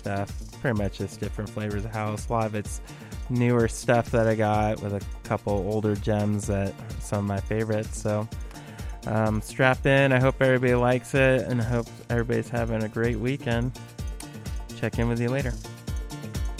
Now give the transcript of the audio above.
stuff. Pretty much just different flavors of house. A lot of it's newer stuff that I got with a couple older gems that are some of my favorites. So strap in. I hope everybody likes it, and I hope everybody's having a great weekend. Check in with you later.